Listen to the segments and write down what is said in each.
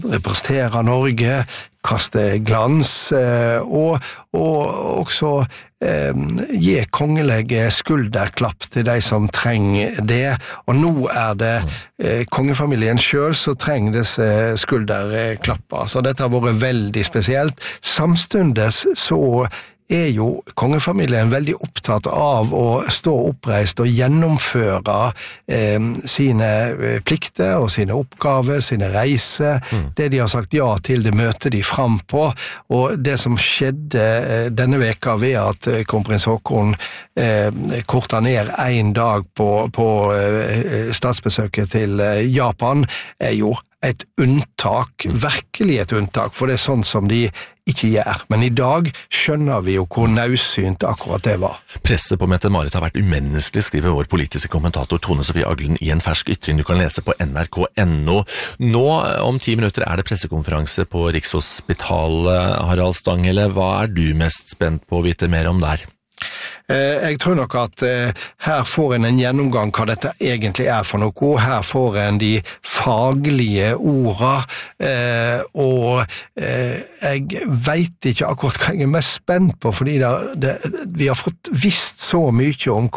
representere Norge, kaste glans, og også gi kongelige skulderklapp til de som trenger det. Og nå det kongefamilien selv som trenger disse skulderklapper. Så dette har vært veldig spesielt. Samstundes så jo kongefamilien veldig opptatt av å stå oppreist og gjennomføre sine plikter og sine oppgaver, sine reiser. Det de har sagt ja til, det møter de fram på. Og det som skjedde denne veka ved at kronprins Haakon kortet ned en dag på statsbesøket til Japan, jo et unntak, virkelig et unntak, for det sånn som de ikke gjør. Men i dag skjønner vi jo hvor nødsynt akkurat det var. Presset på Mette-Marit har vært umenneskelig, skriver vår politiske kommentator Tone Sofie Aglen i en fersk ytring du kan lese på nrk.no. Nå, om 10 minutter, det pressekonferanse på Rikshospitalet. Harald Stanghelle, hva du mest spent på å vite mer om der? Jeg tror nok at her får en gjennomgang hva dette egentlig for noe. Her får en de faglige ordene, og jeg vet ikke akkurat hva jeg mest spent på, fordi vi har fått visst så mye om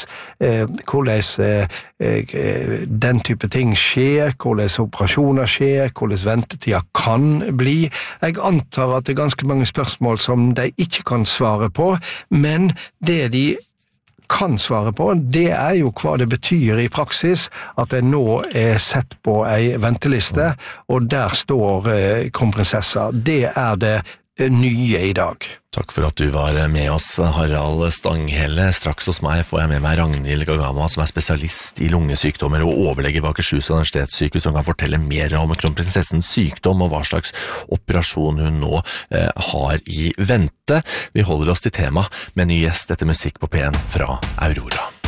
hvordan den type ting skjer, hvordan operasjoner skjer, hvordan ventetida kan bli. Jeg antar at det ganske mange spørsmål som de ikke kan svare på, men det de kan svare på, det jo hva det betyr i praksis at det nå sett på en venteliste, og der står kronprinsessa. Det det nye i dag. Takk for at du var med oss, Harald Stanghelle. Straks hos meg får jeg med meg Ragnhild Gagama, som spesialist i lungesykdommer og overlege ved Akershus universitetssykehus, som kan fortelle mer om kronprinsessens sykdom og hva slags operasjon hun nå har i vente. Vi holder oss til tema med ny gjest etter musikk på P1 fra Aurora.